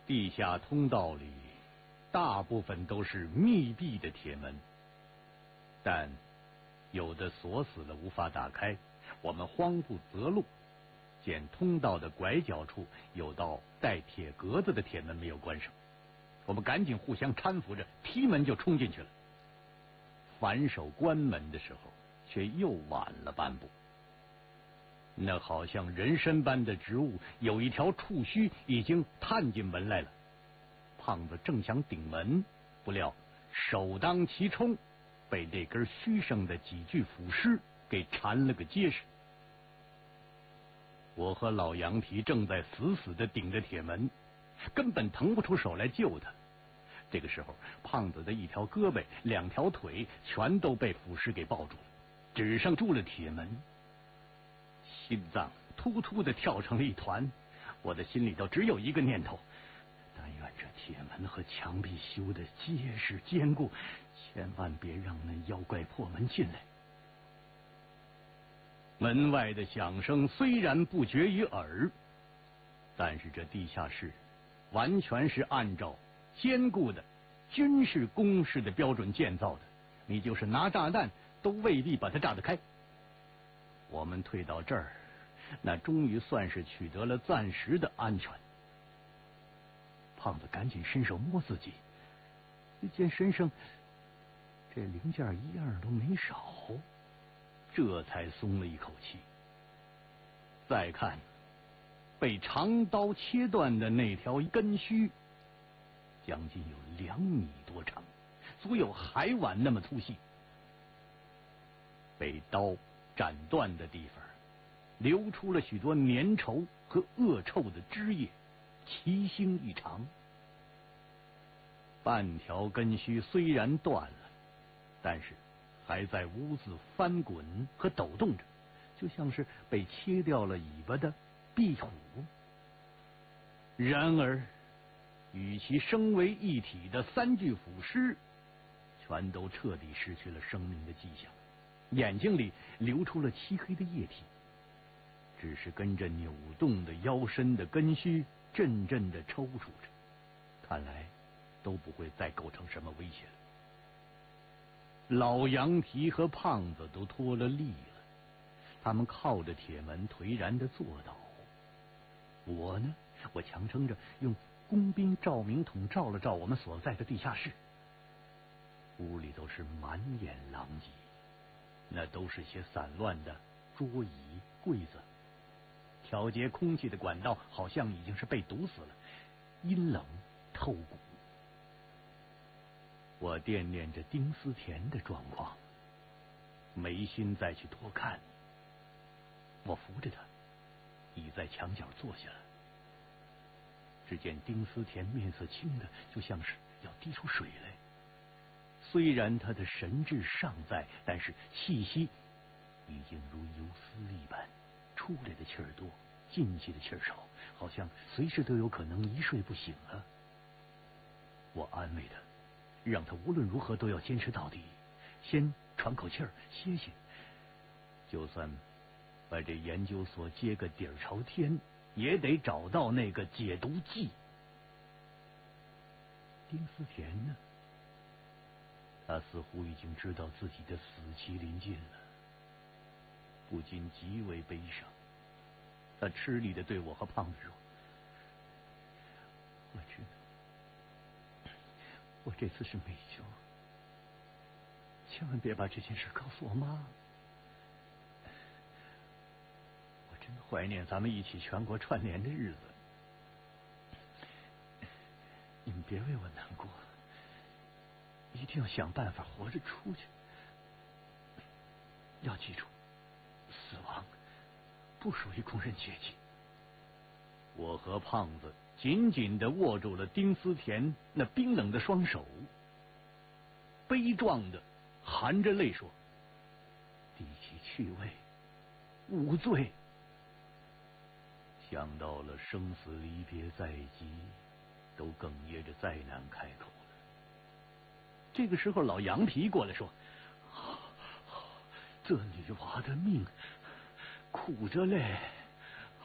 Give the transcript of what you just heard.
地下通道里大部分都是密闭的铁门，但有的锁死了无法打开。我们慌不择路，见通道的拐角处有道带铁格子的铁门没有关上，我们赶紧互相搀扶着踢门就冲进去了。反手关门的时候，却又晚了半步。那好像人参般的植物有一条触须已经探进门来了。胖子正想顶门，不料首当其冲，被这根须上的几具腐尸给缠了个结实。我和老杨皮正在死死地顶着铁门，根本腾不出手来救他。这个时候，胖子的一条胳膊、两条腿全都被腐尸给抱住了，只剩住了铁门。心脏突突地跳成了一团，我的心里头只有一个念头：但愿这铁门和墙壁修得结实坚固，千万别让那妖怪破门进来。门外的响声虽然不绝于耳，但是这地下室完全是按照坚固的军事工事的标准建造的，你就是拿炸弹都未必把它炸得开。我们退到这儿，那终于算是取得了暂时的安全。胖子赶紧伸手摸自己，见身上这零件一样都没少，这才松了一口气。再看被长刀切断的那条根须，将近有2米多长，足有海碗那么粗细。被刀斩断的地方流出了许多粘稠和恶臭的汁液，奇腥异常。半条根须虽然断了，但是还在屋子翻滚和抖动着，就像是被切掉了尾巴的壁虎。然而与其生为一体的3具腐尸，全都彻底失去了生命的迹象，眼睛里流出了漆黑的液体，只是跟着扭动的腰身的根须阵阵的抽搐着，看来都不会再构成什么威胁了。老杨皮和胖子都脱了力了，他们靠着铁门颓然的坐倒。我呢，我强撑着用工兵照明筒照了照我们所在的地下室，屋里都是满眼狼藉，那都是些散乱的桌椅柜子，调节空气的管道好像已经是被堵死了，阴冷透骨。我惦念着丁思甜的状况，没心再去多看。我扶着他倚在墙角坐下了，只见丁思甜面色青的就像是要滴出水来，虽然他的神智尚在，但是气息已经如游丝一般，出来的气儿多，进去的气儿少，好像随时都有可能一睡不醒了。我安慰他，让他无论如何都要坚持到底，先喘口气儿歇歇，就算把这研究所接个底儿朝天，也得找到那个解毒剂。丁思甜呢？他似乎已经知道自己的死期临近了，不禁极为悲伤。他吃力地对我和胖子说：“我知道，我这次是没救，千万别把这件事告诉我妈。我真怀念咱们一起全国串联的日子，你们别为我难过，一定要想办法活着出去。要记住，死亡不属于工人阶级。”我和胖子紧紧地握住了丁思甜那冰冷的双手，悲壮地含着泪说：“低其趣味，无罪。”想到了生死离别在即，都哽咽着再难开口了。这个时候，老杨皮过来说：“这女娃的命苦着嘞。”